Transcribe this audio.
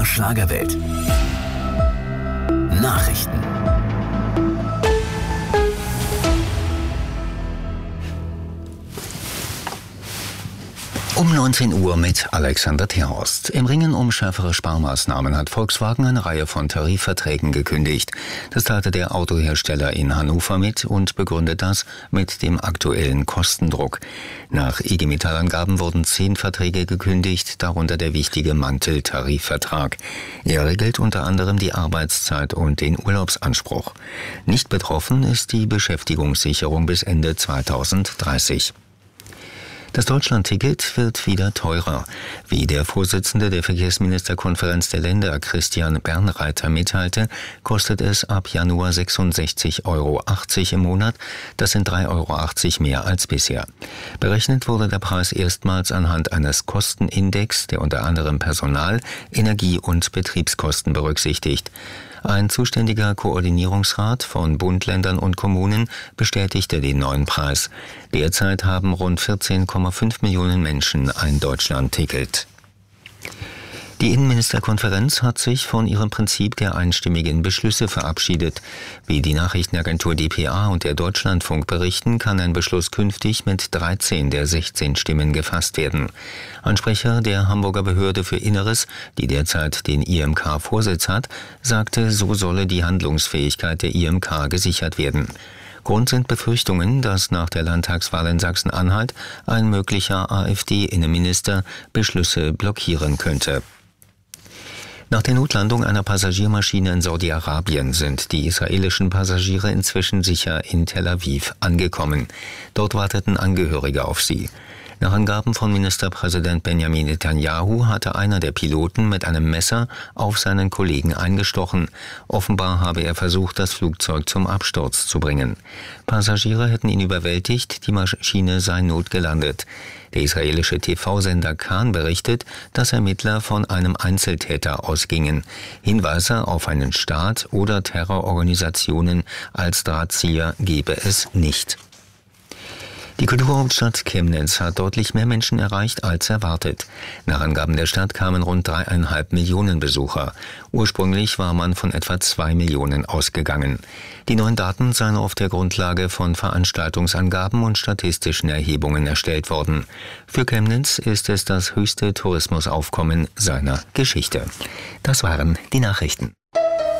MDR Schlagerwelt. Nachrichten. Um 19 Uhr mit Alexander Terhorst. Im Ringen um schärfere Sparmaßnahmen hat Volkswagen eine Reihe von Tarifverträgen gekündigt. Das teilte der Autohersteller in Hannover mit und begründet das mit dem aktuellen Kostendruck. Nach IG Metall-Angaben wurden 10 Verträge gekündigt, darunter der wichtige Mantel-Tarifvertrag. Er regelt unter anderem die Arbeitszeit und den Urlaubsanspruch. Nicht betroffen ist die Beschäftigungssicherung bis Ende 2030. Das Deutschland-Ticket wird wieder teurer. Wie der Vorsitzende der Verkehrsministerkonferenz der Länder, Christian Bernreiter, mitteilte, kostet es ab Januar 66,80 € im Monat. Das sind 3,80 € mehr als bisher. Berechnet wurde der Preis erstmals anhand eines Kostenindex, der unter anderem Personal-, Energie- und Betriebskosten berücksichtigt. Ein zuständiger Koordinierungsrat von Bund, Ländern und Kommunen bestätigte den neuen Preis. Derzeit haben rund 14,5 Millionen Menschen ein Deutschland-Ticket. Die Innenministerkonferenz hat sich von ihrem Prinzip der einstimmigen Beschlüsse verabschiedet. Wie die Nachrichtenagentur dpa und der Deutschlandfunk berichten, kann ein Beschluss künftig mit 13 der 16 Stimmen gefasst werden. Ein Sprecher der Hamburger Behörde für Inneres, die derzeit den IMK-Vorsitz hat, sagte, so solle die Handlungsfähigkeit der IMK gesichert werden. Grund sind Befürchtungen, dass nach der Landtagswahl in Sachsen-Anhalt ein möglicher AfD-Innenminister Beschlüsse blockieren könnte. Nach der Notlandung einer Passagiermaschine in Saudi-Arabien sind die israelischen Passagiere inzwischen sicher in Tel Aviv angekommen. Dort warteten Angehörige auf sie. Nach Angaben von Ministerpräsident Benjamin Netanyahu hatte einer der Piloten mit einem Messer auf seinen Kollegen eingestochen. Offenbar habe er versucht, das Flugzeug zum Absturz zu bringen. Passagiere hätten ihn überwältigt, die Maschine sei notgelandet. Der israelische TV-Sender Kan berichtet, dass Ermittler von einem Einzeltäter ausgingen. Hinweise auf einen Staat oder Terrororganisationen als Drahtzieher gebe es nicht. Die Kulturhauptstadt Chemnitz hat deutlich mehr Menschen erreicht als erwartet. Nach Angaben der Stadt kamen rund 3,5 Millionen Besucher. Ursprünglich war man von etwa 2 Millionen ausgegangen. Die neuen Daten seien auf der Grundlage von Veranstaltungsangaben und statistischen Erhebungen erstellt worden. Für Chemnitz ist es das höchste Tourismusaufkommen seiner Geschichte. Das waren die Nachrichten.